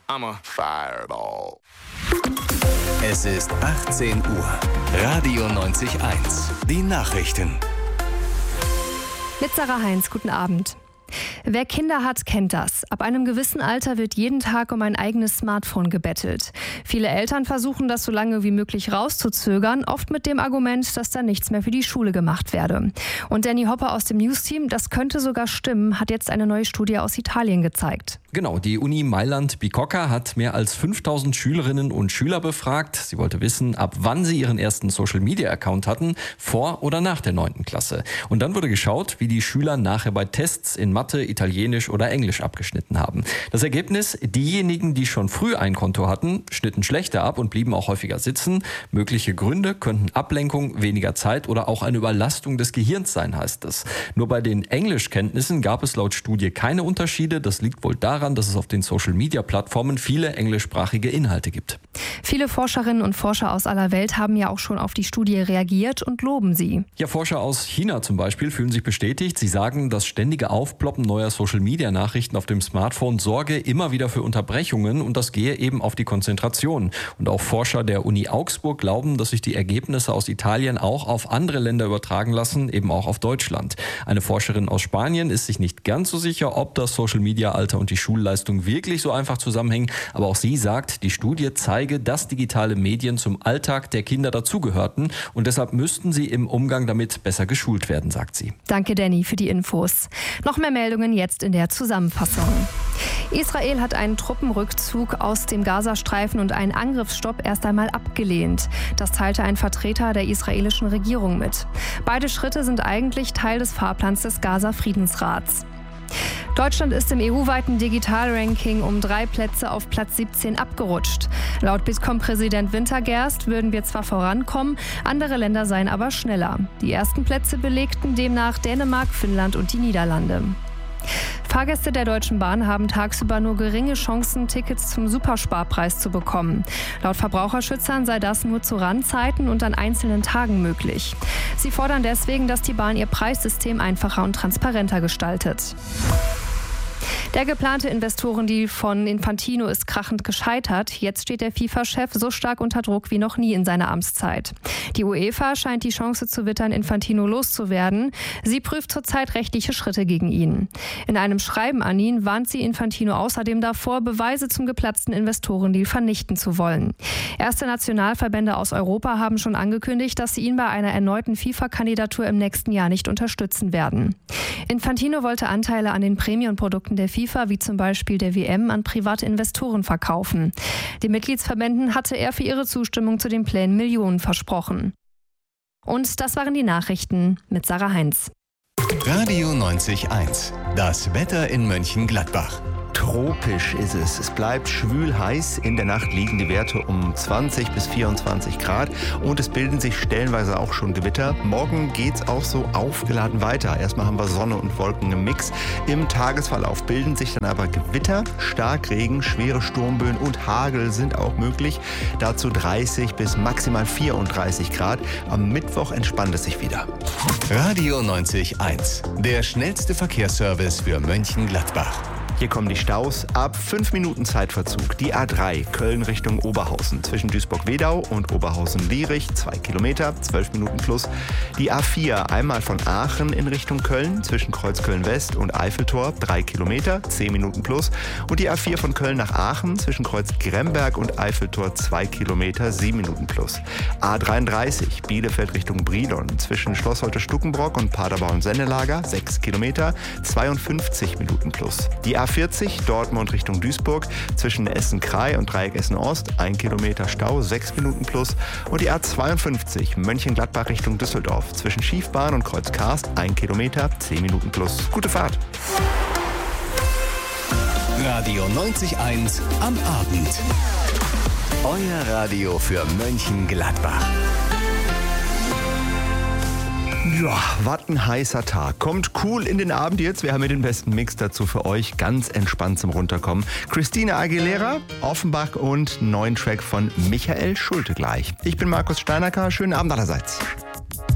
I'm a fireball. Es ist 18 Uhr. Radio 90.1. Die Nachrichten. Mit Sarah Heinz, guten Abend. Wer Kinder hat, kennt das. Ab einem gewissen Alter wird jeden Tag um ein eigenes Smartphone gebettelt. Viele Eltern versuchen das so lange wie möglich rauszuzögern, oft mit dem Argument, dass da nichts mehr für die Schule gemacht werde. Und Danny Hopper aus dem News-Team, das könnte sogar stimmen, hat jetzt eine neue Studie aus Italien gezeigt. Genau, die Uni Mailand Bicocca hat mehr als 5000 Schülerinnen und Schüler befragt. Sie wollte wissen, ab wann sie ihren ersten Social-Media-Account hatten, vor oder nach der 9. Klasse. Und dann wurde geschaut, wie die Schüler nachher bei Tests in Mathe, Italienisch oder Englisch abgeschnitten haben. Das Ergebnis, diejenigen, die schon früh ein Konto hatten, schnitten schlechter ab und blieben auch häufiger sitzen. Mögliche Gründe könnten Ablenkung, weniger Zeit oder auch eine Überlastung des Gehirns sein, heißt es. Nur bei den Englischkenntnissen gab es laut Studie keine Unterschiede. Das liegt wohl daran, dass es auf den Social-Media-Plattformen viele englischsprachige Inhalte gibt. Viele Forscherinnen und Forscher aus aller Welt haben ja auch schon auf die Studie reagiert und loben sie. Ja, Forscher aus China zum Beispiel fühlen sich bestätigt. Sie sagen, das ständige Aufploppen neuer Social-Media-Nachrichten auf dem Smartphone sorge immer wieder für Unterbrechungen und das gehe eben auf die Konzentration. Und auch Forscher der Uni Augsburg glauben, dass sich die Ergebnisse aus Italien auch auf andere Länder übertragen lassen, eben auch auf Deutschland. Eine Forscherin aus Spanien ist sich nicht ganz so sicher, ob das Social-Media-Alter und die Schulleistung wirklich so einfach zusammenhängen, aber auch sie sagt, die Studie zeige, dass digitale Medien zum Alltag der Kinder dazugehörten und deshalb müssten sie im Umgang damit besser geschult werden, sagt sie. Danke, Danny, für die Infos. Noch mehr Meldungen jetzt in der Zusammenfassung. Israel hat einen Truppenrückzug aus dem Gazastreifen und einen Angriffsstopp erst einmal abgelehnt. Das teilte ein Vertreter der israelischen Regierung mit. Beide Schritte sind eigentlich Teil des Fahrplans des Gaza-Friedensrats. Deutschland ist im EU-weiten Digital-Ranking um 3 Plätze auf Platz 17 abgerutscht. Laut Bitkom-Präsident Wintergerst würden wir zwar vorankommen, andere Länder seien aber schneller. Die ersten Plätze belegten demnach Dänemark, Finnland und die Niederlande. Fahrgäste der Deutschen Bahn haben tagsüber nur geringe Chancen, Tickets zum Supersparpreis zu bekommen. Laut Verbraucherschützern sei das nur zu Randzeiten und an einzelnen Tagen möglich. Sie fordern deswegen, dass die Bahn ihr Preissystem einfacher und transparenter gestaltet. Der geplante Investorendeal von Infantino ist krachend gescheitert. Jetzt steht der FIFA-Chef so stark unter Druck wie noch nie in seiner Amtszeit. Die UEFA scheint die Chance zu wittern, Infantino loszuwerden. Sie prüft zurzeit rechtliche Schritte gegen ihn. In einem Schreiben an ihn warnt sie Infantino außerdem davor, Beweise zum geplatzten Investorendeal vernichten zu wollen. Erste Nationalverbände aus Europa haben schon angekündigt, dass sie ihn bei einer erneuten FIFA-Kandidatur im nächsten Jahr nicht unterstützen werden. Infantino wollte Anteile an den Premium-Produkten der FIFA, wie zum Beispiel der WM, an private Investoren verkaufen. Den Mitgliedsverbänden hatte er für ihre Zustimmung zu den Plänen Millionen versprochen. Und das waren die Nachrichten mit Sarah Heinz. Radio 90.1. Das Wetter in Mönchengladbach. Tropisch ist es. Es bleibt schwül heiß. In der Nacht liegen die Werte um 20 bis 24 Grad und es bilden sich stellenweise auch schon Gewitter. Morgen geht's auch so aufgeladen weiter. Erstmal haben wir Sonne und Wolken im Mix. Im Tagesverlauf bilden sich dann aber Gewitter, Starkregen, schwere Sturmböen und Hagel sind auch möglich. Dazu 30 bis maximal 34 Grad. Am Mittwoch entspannt es sich wieder. Radio 90.1. Der schnellste Verkehrsservice für Mönchengladbach. Hier kommen die Staus. Ab 5 Minuten Zeitverzug. Die A3 Köln Richtung Oberhausen. Zwischen Duisburg-Wedau und Oberhausen-Lierich 2 Kilometer, 12 Minuten plus. Die A4 einmal von Aachen in Richtung Köln. Zwischen Kreuzköln-West und Eiffeltor 3 Kilometer, 10 Minuten plus. Und die A4 von Köln nach Aachen. Zwischen Kreuz-Gremberg und Eiffeltor 2 Kilometer, 7 Minuten plus. A33 Bielefeld Richtung Brilon. Zwischen Schloss Holte-Stuckenbrock und Paderborn-Sennelager 6 Kilometer, 52 Minuten plus. Die A40 Dortmund Richtung Duisburg zwischen Essen-Kraai und Dreieck Essen-Ost 1 Kilometer Stau, 6 Minuten plus. Und die A52 Mönchengladbach Richtung Düsseldorf zwischen Schiefbahn und Kreuz Karst 1 Kilometer, 10 Minuten plus. Gute Fahrt! Radio 90.1 am Abend. Euer Radio für Mönchengladbach. Ja, was ein heißer Tag. Kommt cool in den Abend jetzt. Wir haben hier den besten Mix dazu für euch. Ganz entspannt zum Runterkommen. Christina Aguilera, Offenbach und neuen Track von Michael Schulte gleich. Ich bin Markus Steinacker. Schönen Abend allerseits.